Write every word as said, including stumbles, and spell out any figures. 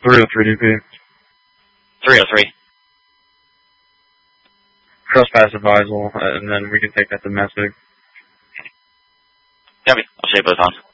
three oh three D P. three oh three. Trespass advisal, and then we can take that domestic. Copy. I'll shave both on.